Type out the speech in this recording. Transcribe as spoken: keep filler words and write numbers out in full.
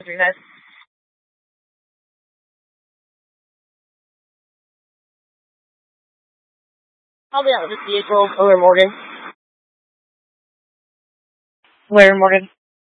with you guys. Probably out of this vehicle, Larry Morgan. Larry Morgan.